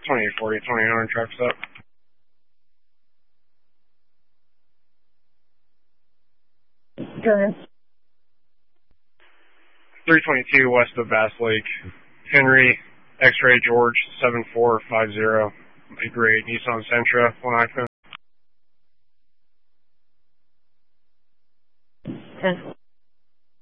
2840, 2800 trucks up. 322 west of Bass Lake. Henry, X-Ray George, 7450. Grade Nissan Sentra, 1 Acura.